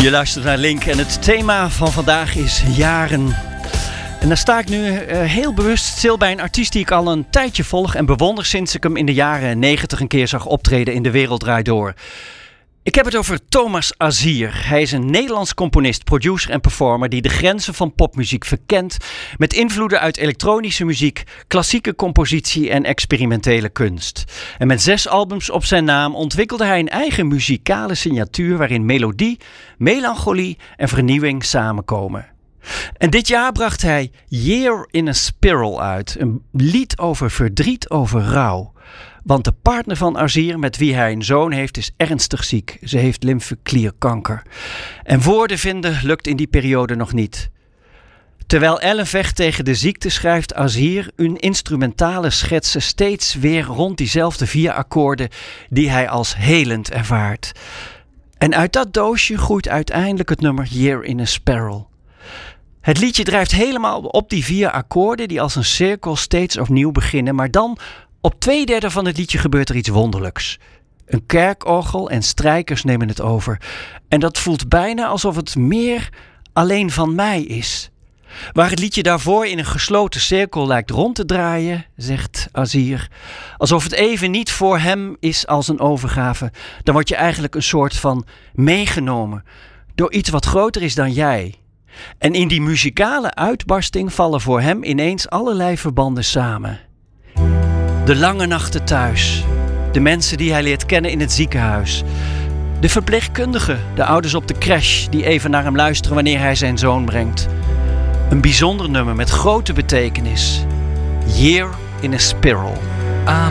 Je luistert naar Link en het thema van vandaag is jaren. En daar sta ik nu heel bewust stil bij een artiest die ik al een tijdje volg en bewonder sinds ik hem in de jaren 90 een keer zag optreden in De Wereld Draait Door. Ik heb het over Thomas Azier. Hij is een Nederlands componist, producer en performer die de grenzen van popmuziek verkent met invloeden uit elektronische muziek, klassieke compositie en experimentele kunst. En met 6 albums op zijn naam ontwikkelde hij een eigen muzikale signatuur waarin melodie, melancholie en vernieuwing samenkomen. En dit jaar bracht hij Year in a Spiral uit, een lied over verdriet, over rouw. Want de partner van Azier, met wie hij een zoon heeft, is ernstig ziek. Ze heeft lymfeklierkanker. En woorden vinden lukt in die periode nog niet. Terwijl Ellen vecht tegen de ziekte, schrijft Azier een instrumentale schetsen steeds weer rond diezelfde 4 akkoorden die hij als helend ervaart. En uit dat doosje groeit uiteindelijk het nummer Year in a Spiral. Het liedje drijft helemaal op die 4 akkoorden die als een cirkel steeds opnieuw beginnen, maar dan op 2/3 van het liedje gebeurt er iets wonderlijks. Een kerkorgel en strijkers nemen het over. En dat voelt bijna alsof het meer alleen van mij is. Waar het liedje daarvoor in een gesloten cirkel lijkt rond te draaien, zegt Azier, alsof het even niet voor hem is als een overgave, dan word je eigenlijk een soort van meegenomen door iets wat groter is dan jij. En in die muzikale uitbarsting vallen voor hem ineens allerlei verbanden samen. De lange nachten thuis. De mensen die hij leert kennen in het ziekenhuis. De verpleegkundigen, de ouders op de crash die even naar hem luisteren wanneer hij zijn zoon brengt. Een bijzonder nummer met grote betekenis. Year in a Spiral.